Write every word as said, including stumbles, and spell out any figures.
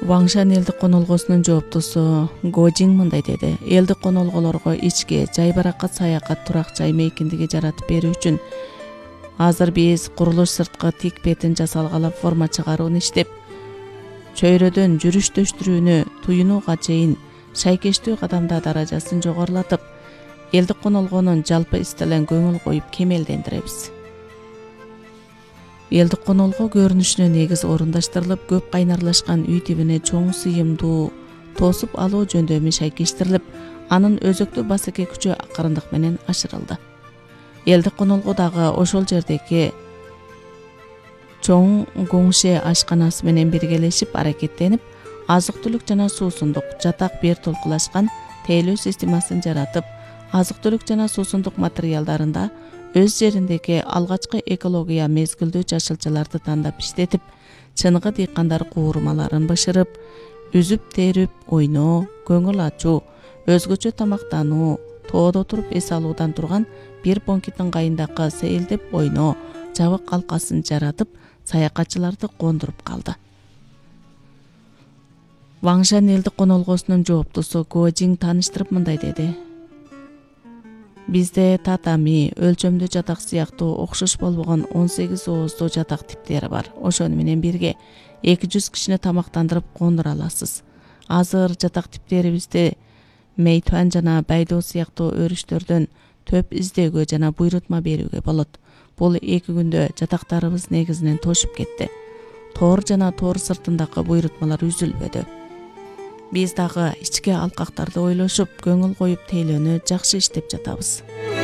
Ваңшан элдик конолгосунун жооптусу Гожин мындай деди. Элдик конолголорго ички, жай баракат саякат турак жай мейкиндиги жаратып берүү үчүн азыр биз курулуш сырткы тик бетин жасалгала форма чыгаруун иштеп, чөйрөдөн жүрүш-төштүрүүнү туюнууга чейин шайкештүү кадамда даражасын жогорулатып, элдик конолгонун жалпы истелен көңүл коюп кемелдендиребиз. Элдик конолго көрүнүшүнө негиз орундаштырылып, көп кайнарлашкан үй тибине чоң сыйымдуу тосуп алуу жөндөмү шайкештирилип, анын өзөктүү басеке күчү акырындык менен ашырылды. Элдик конолго дагы ошол жердеги чоң гоңше ашканасы менен биргелешип аракеттенип, азык-түлүк жана суусундук жатак бер толкулашкан тейлөө системасын жаратып, азык-түлүк жана суусундук материалдарында өз жериндеги алгачкы экология мезгилдүү жашылчаларды тандап иштетип, чыныгы дыйкандар куурмаларын бышырып, үзүп терип ойноо, көңүл ачуу, өзгөчө тамактануу, тоодо туруп эс алуудан турган бир бонкит ыңгайындагы сейилдеп ойноо, жабык калкасын жаратып, саякатчыларды кондуруп калды. Ваңшан элдик конолгосунун жооптусу Гожин тааныштырып мындай деди. Бизде татами, өлчөмдүү жатак сыяктуу окшош болбогон он сегиз ооздуу жатак типтери бар. Ошону менен бирге эки жүз кишини тамактандырып кондура аласыз. Азыр жатак типтерибизде мейтуан жана байдоо сыяктуу өрүштөрдөн төп издөөгө жана буйрутма берүүгө болот. Бул эки күндө жатактарыбыз негизинен тошуп кетти. Тоор жана тоор сыртындагы буйрутмалар үзүлбөдү. Биз дагы ички алкактарды ойлошуп, көңүл коюп тейлөөнү жакшы иштеп жатабыз.